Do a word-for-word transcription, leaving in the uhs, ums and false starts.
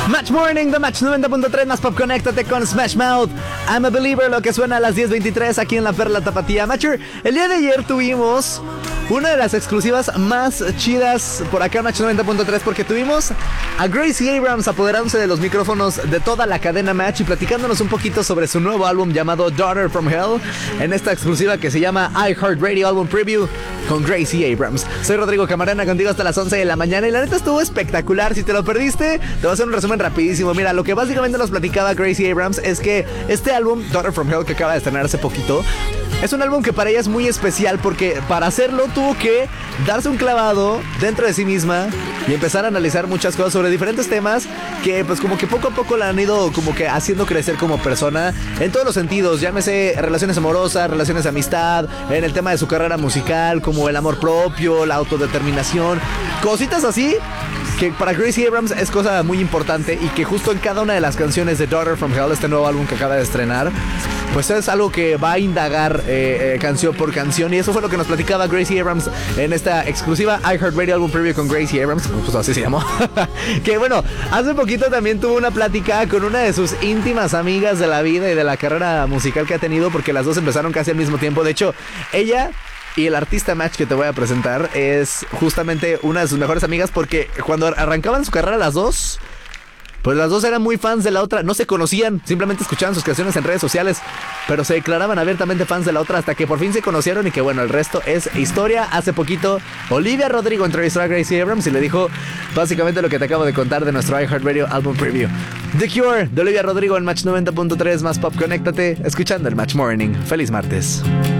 Match Morning de Match noventa punto tres más Pop. Conéctate con Smash Mouth, I'm a Believer, lo que suena a las diez veintitrés aquí en La Perla Tapatía. Matcher, el día de ayer tuvimos una de las exclusivas más chidas por acá en Match noventa punto tres, porque tuvimos a Gracie Abrams apoderándose de los micrófonos de toda la cadena Match y platicándonos un poquito sobre su nuevo álbum llamado Daughter from Hell, en esta exclusiva que se llama iHeartRadio Album Preview con Gracie Abrams. Soy Rodrigo Camarena, contigo hasta las once de la mañana y la neta estuvo espectacular. Si te lo perdiste, te voy a hacer un resumen rapidísimo. Mira, lo que básicamente nos platicaba Gracie Abrams es que este álbum, Daughter from Hell, que acaba de estrenar hace poquito, es un álbum que para ella es muy especial porque para hacerlo tuvo que darse un clavado dentro de sí misma y empezar a analizar muchas cosas sobre diferentes temas que pues como que poco a poco la han ido como que haciendo crecer como persona en todos los sentidos, llámese relaciones amorosas, relaciones de amistad, en el tema de su carrera musical, como el amor propio, la autodeterminación, cositas así que para Gracie Abrams es cosa muy importante y que justo en cada una de las canciones de Daughter from Hell, este nuevo álbum que acaba de estrenar, pues es algo que va a indagar eh, eh, canción por canción, y eso fue lo que nos platicaba Gracie Abrams en esta exclusiva iHeartRadio Album Preview con Gracie Abrams, pues así se llamó. Que bueno, hace poquito también tuvo una plática con una de sus íntimas amigas de la vida y de la carrera musical que ha tenido, porque las dos empezaron casi al mismo tiempo. De hecho, ella y el artista Match que te voy a presentar es justamente una de sus mejores amigas, porque cuando arrancaban su carrera las dos, pues las dos eran muy fans de la otra. No se conocían, simplemente escuchaban sus canciones en redes sociales, pero se declaraban abiertamente fans de la otra hasta que por fin se conocieron y que bueno, el resto es historia. Hace poquito Olivia Rodrigo entrevistó a Gracie Abrams y le dijo básicamente lo que te acabo de contar de nuestro iHeartRadio Album Preview. The Cure de Olivia Rodrigo en Match noventa punto tres más Pop. Conéctate escuchando el Match Morning. Feliz martes.